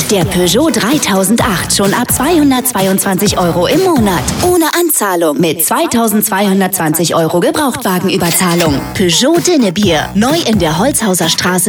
Der Peugeot 3008 schon ab 222 € im Monat. Ohne Anzahlung mit 2220 € Gebrauchtwagenüberzahlung. Peugeot Dinnebier. Neu in der Holzhauser Straße